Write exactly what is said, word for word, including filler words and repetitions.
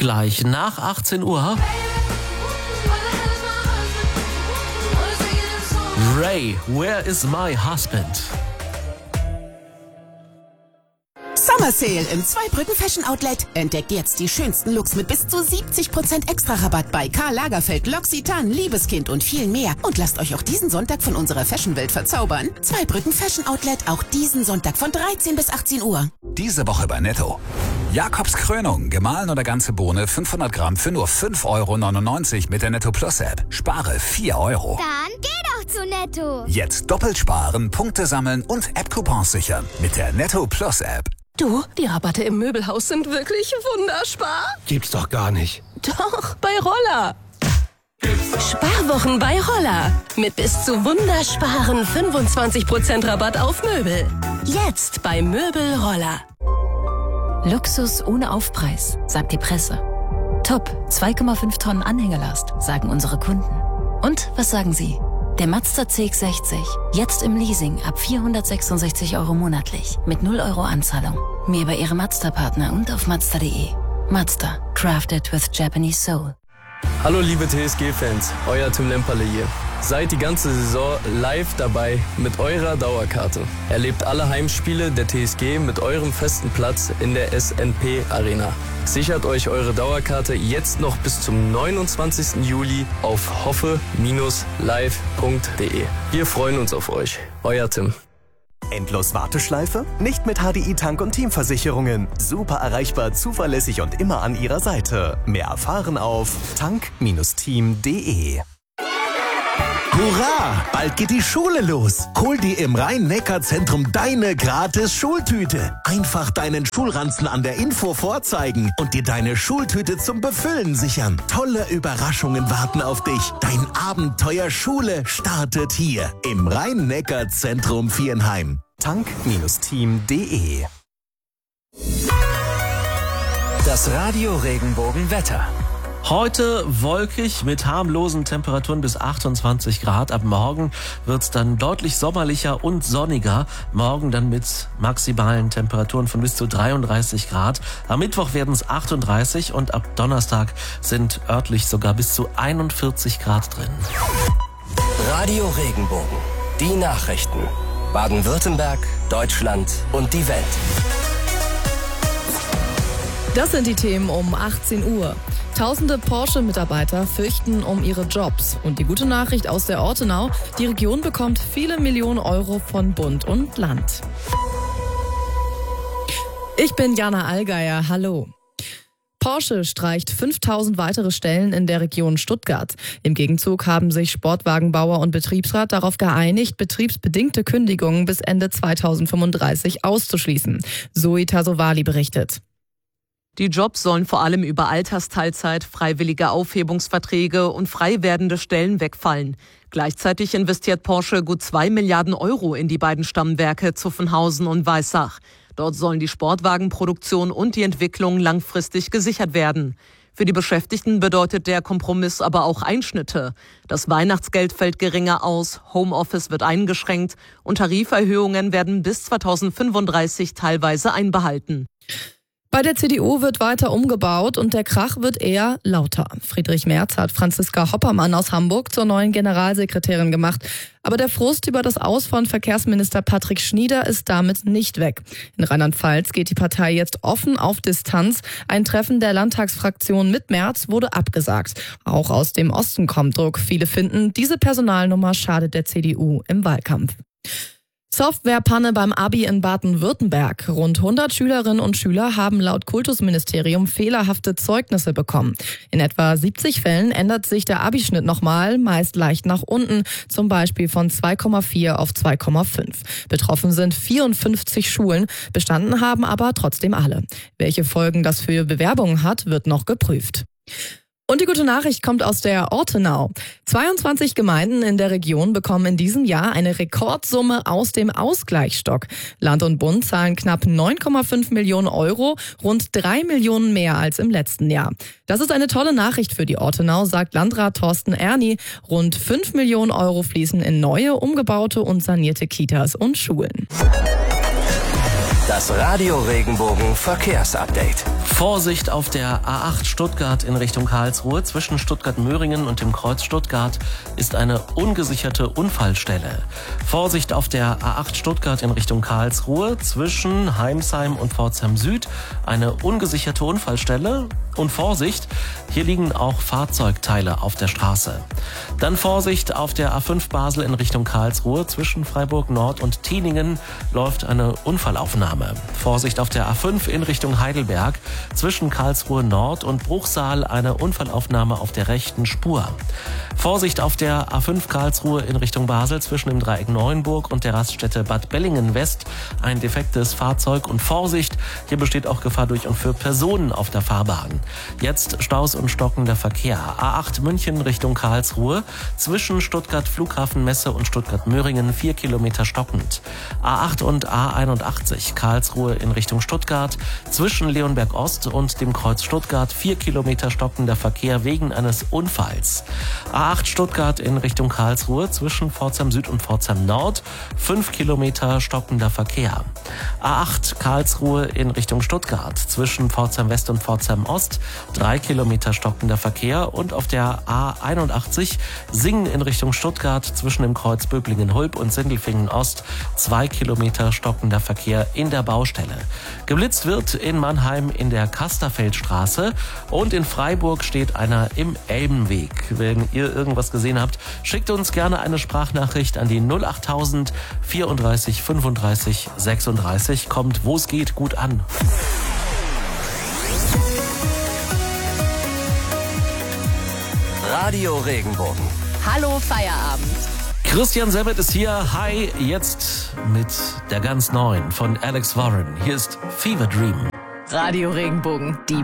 gleich nach achtzehn Uhr. Ray, Where is my husband? Summer Sale im Zweibrücken Fashion Outlet. Entdeckt jetzt die schönsten Looks mit bis zu siebzig Prozent Extra-Rabatt bei Karl Lagerfeld, L'Occitane, Liebeskind und viel mehr. Und lasst euch auch diesen Sonntag von unserer Fashionwelt verzaubern. Zweibrücken Fashion Outlet, auch diesen Sonntag von dreizehn bis achtzehn Uhr. Diese Woche bei Netto. Jakobs Krönung, gemahlen oder ganze Bohne, fünfhundert Gramm für nur fünf Euro neunundneunzig mit der Netto Plus App. Spare vier Euro. Dann geh doch zu Netto. Jetzt doppelt sparen, Punkte sammeln und App-Coupons sichern mit der Netto Plus App. Du, die Rabatte im Möbelhaus sind wirklich wunderspar. Gibt's doch gar nicht. Doch, bei Roller. Sparwochen bei Roller. Mit bis zu wundersparen fünfundzwanzig Prozent Rabatt auf Möbel. Jetzt bei Möbel Roller. Luxus ohne Aufpreis, sagt die Presse. Top, zwei Komma fünf Tonnen Anhängelast, sagen unsere Kunden. Und was sagen Sie? Der Mazda C X sechzig, jetzt im Leasing ab vierhundertsechsundsechzig Euro monatlich, mit null Euro Anzahlung. Mehr bei Ihrem Mazda-Partner und auf Mazda punkt de. Mazda, crafted with Japanese soul. Hallo liebe T S G-Fans, euer Tim Lemperle hier. Seid die ganze Saison live dabei mit eurer Dauerkarte. Erlebt alle Heimspiele der T S G mit eurem festen Platz in der S N P Arena. Sichert euch eure Dauerkarte jetzt noch bis zum neunundzwanzigsten Juli auf hoffe Bindestrich live Punkt de. Wir freuen uns auf euch. Euer Tim. Endlos Warteschleife? Nicht mit H D I Tank- und Teamversicherungen. Super erreichbar, zuverlässig und immer an Ihrer Seite. Mehr erfahren auf tank Bindestrich team Punkt de. Hurra! Bald geht die Schule los. Hol dir im Rhein-Neckar-Zentrum deine gratis Schultüte. Einfach deinen Schulranzen an der Info vorzeigen und dir deine Schultüte zum Befüllen sichern. Tolle Überraschungen warten auf dich. Dein Abenteuer Schule startet hier im Rhein-Neckar-Zentrum Viernheim. tank Bindestrich team Punkt de. Das Radio Regenbogen Wetter. Heute wolkig mit harmlosen Temperaturen bis achtundzwanzig Grad. Ab morgen wird's dann deutlich sommerlicher und sonniger. Morgen dann mit maximalen Temperaturen von bis zu dreiunddreißig Grad. Am Mittwoch werden es achtunddreißig und ab Donnerstag sind örtlich sogar bis zu einundvierzig Grad drin. Radio Regenbogen. Die Nachrichten. Baden-Württemberg, Deutschland und die Welt. Das sind die Themen um achtzehn Uhr. Tausende Porsche-Mitarbeiter fürchten um ihre Jobs. Und die gute Nachricht aus der Ortenau, die Region bekommt viele Millionen Euro von Bund und Land. Ich bin Jana Allgeier, hallo. Porsche streicht fünftausend weitere Stellen in der Region Stuttgart. Im Gegenzug haben sich Sportwagenbauer und Betriebsrat darauf geeinigt, betriebsbedingte Kündigungen bis Ende zweitausendfünfunddreißig auszuschließen. Zoe Tasovali berichtet. Die Jobs sollen vor allem über Altersteilzeit, freiwillige Aufhebungsverträge und frei werdende Stellen wegfallen. Gleichzeitig investiert Porsche gut zwei Milliarden Euro in die beiden Stammwerke Zuffenhausen und Weissach. Dort sollen die Sportwagenproduktion und die Entwicklung langfristig gesichert werden. Für die Beschäftigten bedeutet der Kompromiss aber auch Einschnitte. Das Weihnachtsgeld fällt geringer aus, Homeoffice wird eingeschränkt und Tariferhöhungen werden bis zweitausendfünfunddreißig teilweise einbehalten. Bei der C D U wird weiter umgebaut und der Krach wird eher lauter. Friedrich Merz hat Franziska Hoppermann aus Hamburg zur neuen Generalsekretärin gemacht. Aber der Frust über das Aus von Verkehrsminister Patrick Schnieder ist damit nicht weg. In Rheinland-Pfalz geht die Partei jetzt offen auf Distanz. Ein Treffen der Landtagsfraktion mit Merz wurde abgesagt. Auch aus dem Osten kommt Druck. Viele finden, diese Personalnummer schadet der C D U im Wahlkampf. Softwarepanne beim Abi in Baden-Württemberg. Rund hundert Schülerinnen und Schüler haben laut Kultusministerium fehlerhafte Zeugnisse bekommen. In etwa siebzig Fällen ändert sich der Abischnitt nochmal, meist leicht nach unten, zum Beispiel von zwei Komma vier auf zwei Komma fünf. Betroffen sind vierundfünfzig Schulen, bestanden haben aber trotzdem alle. Welche Folgen das für Bewerbungen hat, wird noch geprüft. Und die gute Nachricht kommt aus der Ortenau. zweiundzwanzig Gemeinden in der Region bekommen in diesem Jahr eine Rekordsumme aus dem Ausgleichsstock. Land und Bund zahlen knapp neun Komma fünf Millionen Euro, rund drei Millionen mehr als im letzten Jahr. Das ist eine tolle Nachricht für die Ortenau, sagt Landrat Thorsten Erni. Rund fünf Millionen Euro fließen in neue, umgebaute und sanierte Kitas und Schulen. Das Radio Regenbogen Verkehrsupdate. Vorsicht auf der A acht Stuttgart in Richtung Karlsruhe. Zwischen Stuttgart-Möhringen und dem Kreuz Stuttgart ist eine ungesicherte Unfallstelle. Vorsicht auf der A acht Stuttgart in Richtung Karlsruhe. Zwischen Heimsheim und Pforzheim Süd eine ungesicherte Unfallstelle. Und Vorsicht, hier liegen auch Fahrzeugteile auf der Straße. Dann Vorsicht auf der A fünf Basel in Richtung Karlsruhe. Zwischen Freiburg Nord und Tieningen läuft eine Unfallaufnahme. Vorsicht auf der A fünf in Richtung Heidelberg. Zwischen Karlsruhe Nord und Bruchsal eine Unfallaufnahme auf der rechten Spur. Vorsicht auf der A fünf Karlsruhe in Richtung Basel zwischen dem Dreieck Neuenburg und der Raststätte Bad Bellingen West ein defektes Fahrzeug. Und Vorsicht, hier besteht auch Gefahr durch und für Personen auf der Fahrbahn. Jetzt Staus und stockender Verkehr. A acht München Richtung Karlsruhe. Zwischen Stuttgart Flughafenmesse und Stuttgart-Möhringen vier Kilometer stockend. A acht und A einundachtzig Karlsruhe in Richtung Stuttgart. Zwischen Leonberg Ost und dem Kreuz Stuttgart vier Kilometer stockender Verkehr wegen eines Unfalls. A acht Stuttgart in Richtung Karlsruhe. Zwischen Pforzheim Süd und Pforzheim Nord fünf Kilometer stockender Verkehr. A acht Karlsruhe in Richtung Stuttgart. Zwischen Pforzheim West und Pforzheim Ost drei Kilometer stockender Verkehr. Und auf der A einundachtzig Singen in Richtung Stuttgart zwischen dem Kreuz Böblingen-Hulb und Sindelfingen Ost zwei Kilometer stockender Verkehr in der Baustelle. Geblitzt wird in Mannheim in der Kasterfeldstraße und in Freiburg steht einer im Elbenweg. Wenn ihr irgendwas gesehen habt, schickt uns gerne eine Sprachnachricht an die null achttausend vierunddreißig fünfunddreißig sechsunddreißig. Kommt, wo es geht, gut an. Radio Regenbogen. Hallo Feierabend. Christian Sebet ist hier. Hi, jetzt mit der ganz neuen von Alex Warren. Hier ist Fever Dream. Radio Regenbogen, die